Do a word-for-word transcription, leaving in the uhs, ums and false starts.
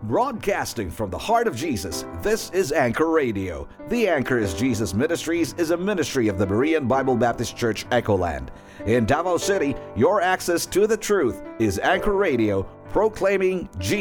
Broadcasting from the heart of Jesus, this is Anchor Radio. The Anchor is Jesus Ministries is a ministry of the Berean Bible Baptist Church Echoland. In Davao City, your access to the truth is Anchor Radio, proclaiming Jesus.